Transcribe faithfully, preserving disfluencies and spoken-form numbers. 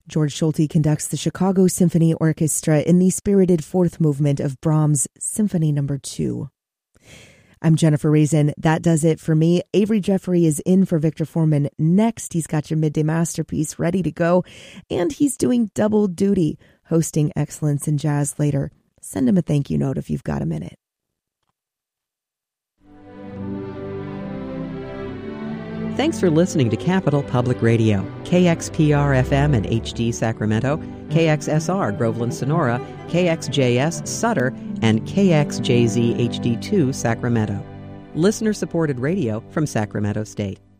George Schulte conducts the Chicago Symphony Orchestra in the spirited fourth movement of Brahms' Symphony Number two. I'm Jennifer Raisin. That does it for me. Avery Jeffrey is in for Victor Foreman next. He's got your midday masterpiece ready to go, and he's doing double duty, hosting Excellence in Jazz later. Send him a thank you note if you've got a minute. Thanks for listening to Capital Public Radio, K X P R F M and H D Sacramento, K X S R Groveland Sonora, K X J S Sutter, and K X J Z H D two Sacramento. Listener-supported radio from Sacramento State.